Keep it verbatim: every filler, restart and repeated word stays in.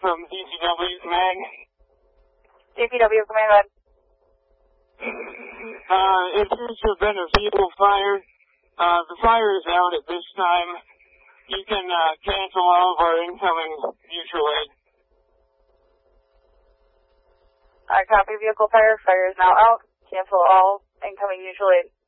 from D P W Command. D P W Command, go ahead. Uh, it appears to have been a feeble fire. Uh, the fire is out at this time. You can uh, cancel all of our incoming mutual aid. Alright, copy vehicle fire. Fire is now out. Cancel all incoming mutual aid.